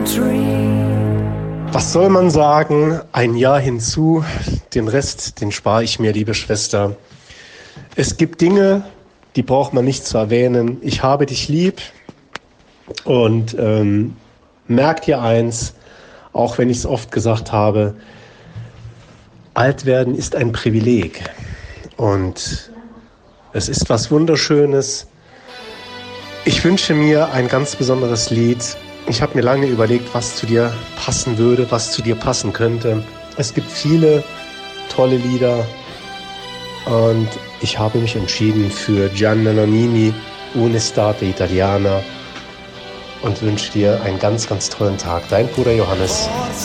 Was soll man sagen? Ein Jahr hinzu, den Rest, den spare ich mir, liebe Schwester. Es gibt Dinge, die braucht man nicht zu erwähnen. Ich habe dich lieb und merk dir eins, auch wenn ich es oft gesagt habe, alt werden ist ein Privileg und es ist was Wunderschönes. Ich wünsche mir ein ganz besonderes Lied. Ich habe mir lange überlegt, was zu dir passen würde, was zu dir passen könnte. Es gibt viele tolle Lieder und ich habe mich entschieden für Gianna Nannini, Un'estate italiana und wünsche dir einen ganz, ganz tollen Tag. Dein Bruder Johannes.